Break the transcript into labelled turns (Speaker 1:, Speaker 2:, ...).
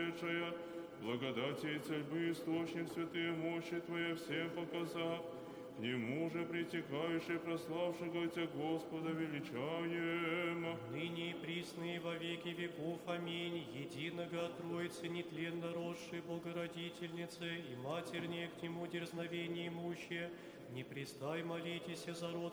Speaker 1: прошедшая, благодати и цельбы, источник святые мощи Твоя всем показа, к Нему же притекающий, прославшего Тебя, Господа, величаем.
Speaker 2: Ныне и присно и во веки веков. Аминь. Единого от Троицы, нетленно росшей Богородительницы и матернее к Нему дерзновение имущие, не пристай молитесь за род